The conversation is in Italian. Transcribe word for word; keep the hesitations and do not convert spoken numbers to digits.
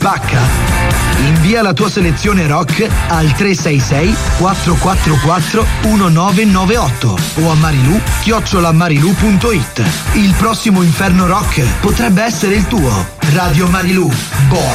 Pacca? Invia la tua selezione rock al tre sei sei quattro quattro quattro uno nove nove otto o a marilu chiocciola marilu punto it. Il prossimo Inferno Rock potrebbe essere il tuo. Radio Marilu, Born